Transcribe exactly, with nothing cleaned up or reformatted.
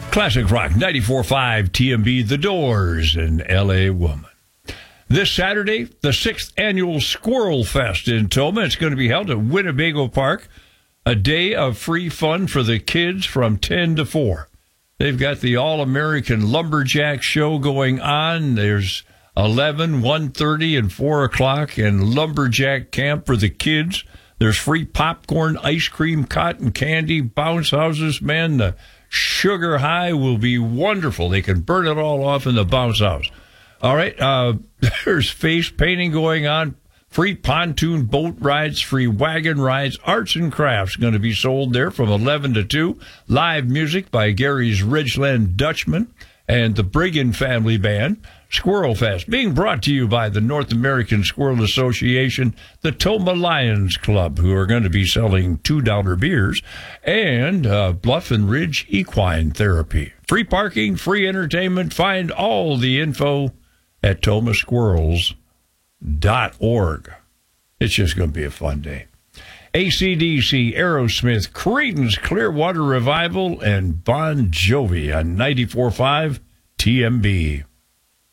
Classic Rock ninety-four point five T M B, The Doors, and L A Woman. This Saturday, the sixth annual Squirrel Fest in Tomah. It's going to be held at Winnebago Park. A day of free fun for the kids from ten to four. They've got the All-American Lumberjack Show going on. There's eleven, one thirty, and four o'clock, and Lumberjack Camp for the kids. There's free popcorn, ice cream, cotton candy, bounce houses. Man, the sugar high will be wonderful. They can burn it all off in the bounce house. All right, uh, there's face painting going on, free pontoon boat rides, free wagon rides, arts and crafts going to be sold there from eleven to two. Live music by Gary's Ridgeland Dutchman and the Brigham Family Band. Squirrel Fest being brought to you by the North American Squirrel Association, the Tomah Lions Club, who are going to be selling two dollar beers, and uh, Bluff and Ridge Equine Therapy. Free parking, free entertainment. Find all the info at tomah squirrels dot org. It's just going to be a fun day. A C D C, Aerosmith, Creedence, Clearwater Revival, and Bon Jovi on ninety-four point five T M B.